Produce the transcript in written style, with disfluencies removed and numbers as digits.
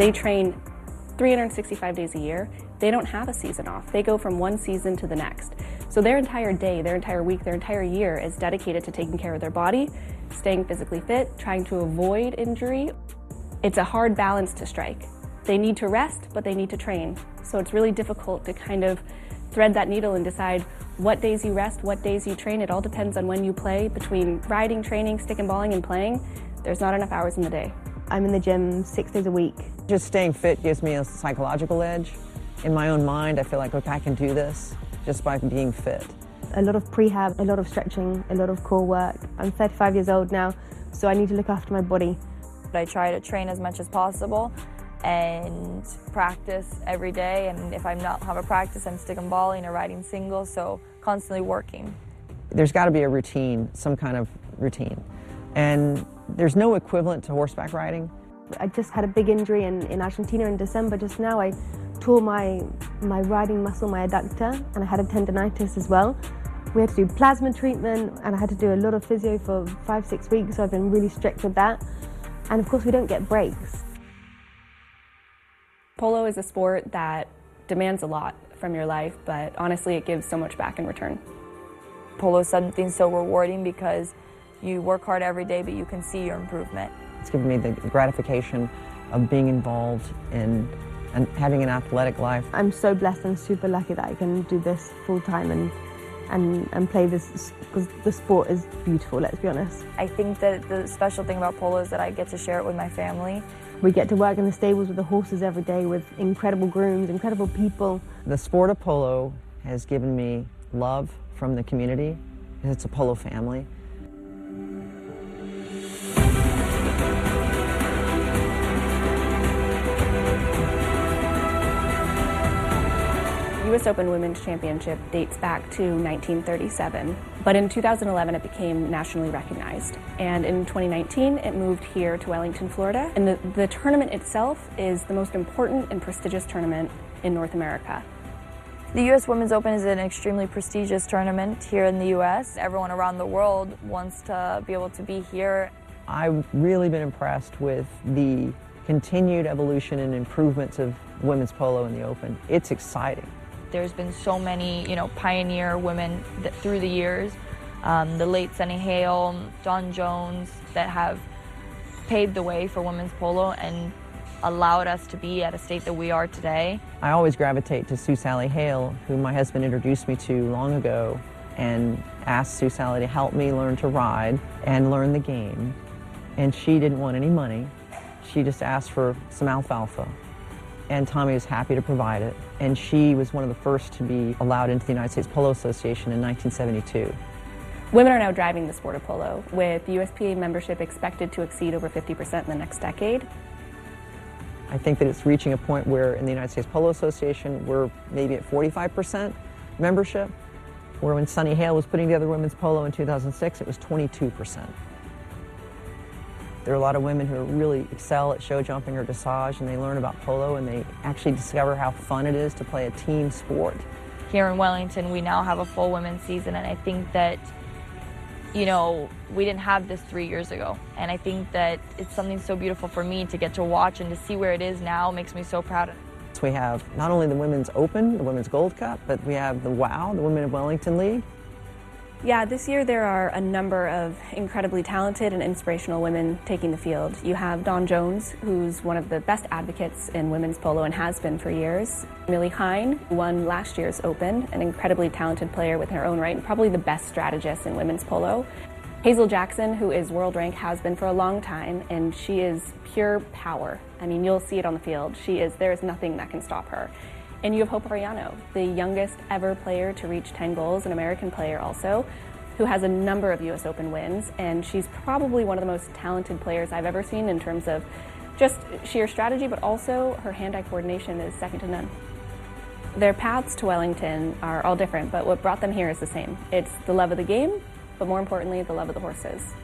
They train 365 days a year. They don't have a season off. They go from one season to the next. So their entire day, their entire week, their entire year is dedicated to taking care of their body, staying physically fit, trying to avoid injury. It's a hard balance to strike. They need to rest, but they need to train. So it's really difficult to kind of thread that needle and decide what days you rest, what days you train. It all depends on when you play. Between riding, training, stick and balling, and playing, there's not enough hours in the day. I'm in the gym 6 days a week. Just staying fit gives me a psychological edge. In my own mind, I feel like, look, I can do this just by being fit. A lot of prehab, a lot of stretching, a lot of core work. I'm 35 years old now, so I need to look after my body. I try to train as much as possible and practice every day, and if I don't have a practice, I'm stick and balling or riding singles, so constantly working. There's got to be a routine, some kind of routine, and there's no equivalent to horseback riding. I just had a big injury in Argentina in December just now. I tore my riding muscle, my adductor, and I had a tendonitis as well. We had to do plasma treatment, and I had to do a lot of physio for 5-6 weeks, so I've been really strict with that. And of course, we don't get breaks. Polo is a sport that demands a lot from your life, but honestly, it gives so much back in return. Polo is something so rewarding because you work hard every day, but you can see your improvement. It's given me the gratification of being involved in and having an athletic life. I'm so blessed and super lucky that I can do this full time and play this, because the sport is beautiful, let's be honest. I think that the special thing about polo is that I get to share it with my family. We get to work in the stables with the horses every day with incredible grooms, incredible people. The sport of polo has given me love from the community. It's a polo family. The US Open Women's Championship dates back to 1937, but in 2011 it became nationally recognized. And in 2019 it moved here to Wellington, Florida. And the tournament itself is the most important and prestigious tournament in North America. The US Women's Open is an extremely prestigious tournament here in the US. Everyone around the world wants to be able to be here. I've really been impressed with the continued evolution and improvements of women's polo in the Open. It's exciting. There's been so many, pioneer women that through the years, the late Sunny Hale, Dawn Jones, that have paved the way for women's polo and allowed us to be at a state that we are today. I always gravitate to Sue Sally Hale, who my husband introduced me to long ago, and asked Sue Sally to help me learn to ride and learn the game. And she didn't want any money. She just asked for some alfalfa. And Tommy was happy to provide it. And she was one of the first to be allowed into the United States Polo Association in 1972. Women are now driving the sport of polo, with USPA membership expected to exceed over 50% in the next decade. I think that it's reaching a point where in the United States Polo Association we're maybe at 45% membership, where when Sunny Hale was putting together women's polo in 2006, it was 22%. There are a lot of women who really excel at show jumping or dressage, and they learn about polo and they actually discover how fun it is to play a team sport. Here in Wellington, we now have a full women's season, and I think that, we didn't have this 3 years ago. And I think that it's something so beautiful for me to get to watch and to see where it is now makes me so proud. So we have not only the Women's Open, the Women's Gold Cup, but we have the WOW, the Women of Wellington League. Yeah, this year there are a number of incredibly talented and inspirational women taking the field. You have Dawn Jones, who's one of the best advocates in women's polo and has been for years. Millie Hine, who won last year's Open, an incredibly talented player with her own right, and probably the best strategist in women's polo. Hazel Jackson, who is world rank, has been for a long time, and she is pure power. I mean, you'll see it on the field. There is nothing that can stop her. And you have Hope Arellano, the youngest ever player to reach 10 goals, an American player also, who has a number of US Open wins, and she's probably one of the most talented players I've ever seen in terms of just sheer strategy, but also her hand-eye coordination is second to none. Their paths to Wellington are all different, but what brought them here is the same. It's the love of the game, but more importantly, the love of the horses.